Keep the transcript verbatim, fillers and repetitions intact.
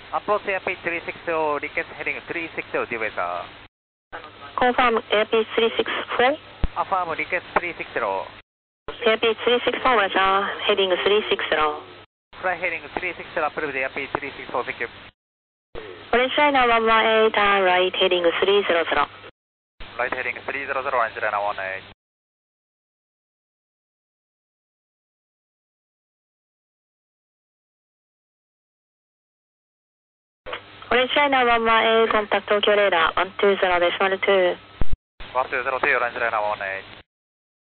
Approach Airbase three six zero, request heading three six zero, Divesa. Confirm Airbase three six four. Affirm request three six zero. Airbase three six four, Roger. Heading three six zero. Fly heading three six zero, approved Airbase three six four, thank you. Orange China one one eight, turn right heading three zero zero. Right heading three zero zero, Orange China one eight. Orange China one one eight, contact Tokyo radar one two zero decimal two. one two zero two, Orange China one eight.